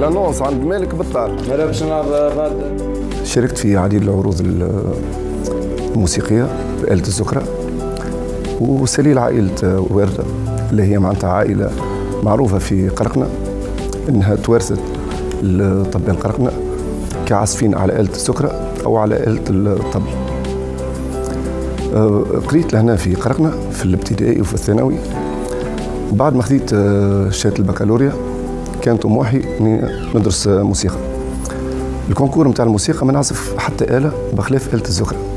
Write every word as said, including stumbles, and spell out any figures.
لانونس عند مالك بالطار. مالا باش نلعب بعد. شاركت في عديد العروض الموسيقية بآلة الزكرة، وسليل عائلة وردة اللي هي معناتها عائلة معروفة في قرقنة انها توارثت الطبال قرقنة كعازفين على آلة الزكرة او على آلة الطبل. قريت لهنا في قرقنة في الابتدائي وفي الثانوي. بعد ما خذيت شهادة البكالوريا كان طموحي اني ندرس موسيقى. الكونكور نتاع الموسيقى ما نعزف حتى آلة بخلاف آلة الزكرة.